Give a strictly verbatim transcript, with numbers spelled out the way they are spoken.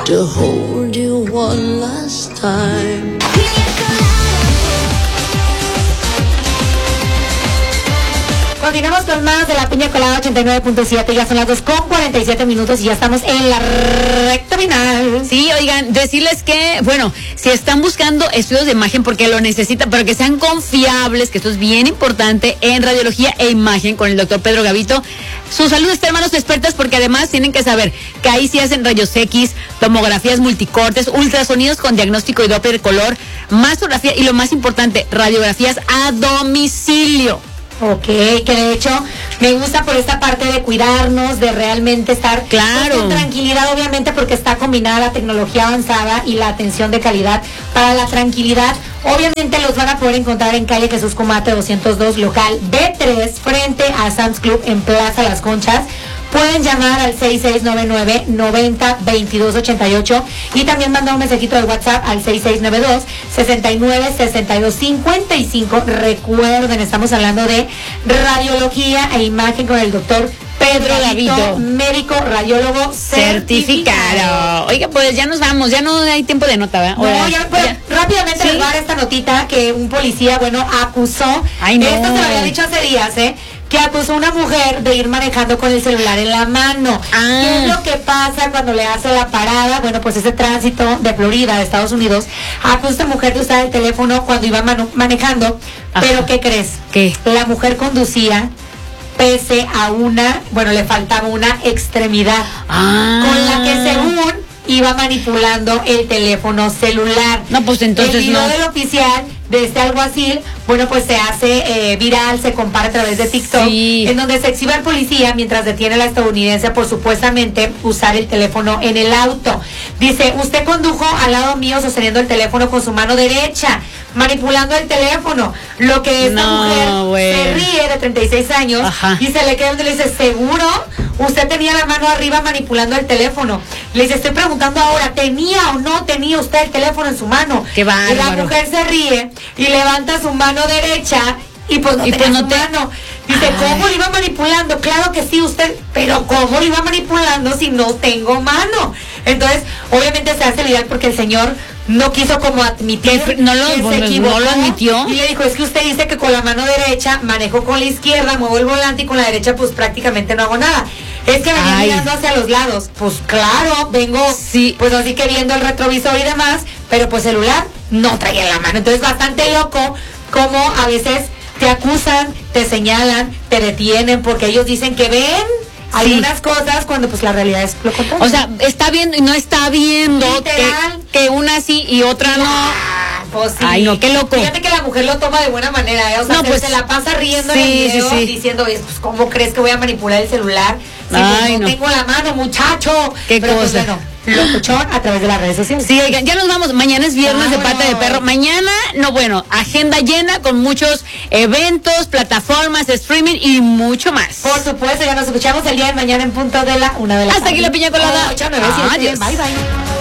to hold you one last time. Continuamos con más de la Piña Colada ochenta y nueve punto siete, ya son las dos con cuarenta y siete minutos y ya estamos en la recta final. Sí, oigan, decirles que, bueno, si están buscando estudios de imagen porque lo necesitan, pero que sean confiables, que esto es bien importante en radiología e imagen con el doctor Pedro Gavito. Su salud está en manos expertas porque además tienen que saber que ahí sí hacen rayos X, tomografías multicortes, ultrasonidos con diagnóstico y Doppler color, mastografía y lo más importante, radiografías a domicilio. Ok, que de hecho me gusta por esta parte de cuidarnos, de realmente estar claro. con tranquilidad, obviamente porque está combinada la tecnología avanzada y la atención de calidad. Para la tranquilidad, obviamente los van a poder encontrar en calle Jesús Comate doscientos dos, local B tres, frente a Sam's Club en Plaza Las Conchas. Pueden llamar al seis seis nueve nueve, noventa, veintidós ochenta y ocho y también mandar un mensajito de WhatsApp al seis seis nueve dos, sesenta y nueve, sesenta y dos cincuenta y cinco. Recuerden, estamos hablando de radiología e imagen con el doctor Pedro Gavito, médico radiólogo certificado. certificado. Oiga, pues ya nos vamos, ya no hay tiempo de nota, ¿verdad? No, ya, pero ya. Rápidamente ¿Sí? les voy a dar esta notita que un policía, bueno, acusó. Ay, no. Esto se lo había dicho hace días, ¿eh? Que acusó a una mujer de ir manejando con el celular en la mano. Ah. ¿Qué es lo que pasa cuando le hace la parada? Bueno, pues ese tránsito de Florida, de Estados Unidos, acusa a esta mujer de usar el teléfono cuando iba manu- manejando. Ajá. Pero ¿qué crees? ¿Qué? La mujer conducía pese a una, bueno, le faltaba una extremidad. Ah. Con la que según iba manipulando el teléfono celular. No, pues entonces el video no. del oficial de este alguacil, bueno, pues se hace eh, viral, se compara a través de TikTok, sí. en donde se exhibe al policía mientras detiene a la estadounidense por supuestamente usar el teléfono en el auto. Dice, usted condujo al lado mío sosteniendo el teléfono con su mano derecha, manipulando el teléfono. Lo que esta no, mujer wey. se ríe, de treinta y seis años, Ajá. y se le queda donde le dice, ¿seguro? Usted tenía la mano arriba manipulando el teléfono. Le dice, estoy preguntando ahora, ¿tenía o no tenía usted el teléfono en su mano? Qué bárbaro. Y la mujer se ríe y levanta su mano derecha y pues no y tenía pues no su te... mano. Dice, Ay. ¿cómo lo iba manipulando? Claro que sí, usted, pero ¿cómo lo iba manipulando si no tengo mano? Entonces, obviamente se hace viral porque el señor no quiso como admitir que no lo, que bueno, se equivocó, no lo admitió. y le dijo, es que usted dice que con la mano derecha manejo con la izquierda, muevo el volante y con la derecha pues prácticamente no hago nada. Es que venía Ay. mirando hacia los lados. Pues claro, vengo sí. pues así que viendo el retrovisor y demás, pero pues celular no traía en la mano. Entonces bastante loco como a veces te acusan, te señalan, te detienen porque ellos dicen que ven algunas sí. cosas cuando pues la realidad es lo contrario. O sea, está viendo y no está viendo que, que una sí y otra no. Pues sí. Ay, no, qué loco. Fíjate que la mujer lo toma de buena manera, ¿eh? O sea, no, se, pues, se la pasa riendo sí, en el video sí, sí. diciendo, pues, ¿cómo crees que voy a manipular el celular? Si Ay, pues, no, no tengo la mano, muchacho. Qué Pero, cosa. Pues, bueno, lo escuchó a través de las redes sociales. Sí, oigan, ya nos vamos. Mañana es viernes Vámonos. de Pata de Perro. Mañana, no, bueno, agenda llena con muchos eventos, plataformas, streaming y mucho más. Por supuesto, ya nos escuchamos el día de mañana en punto de la una de la Hasta tarde. aquí la Piña Colada. ocho nueve siete. Bye, bye.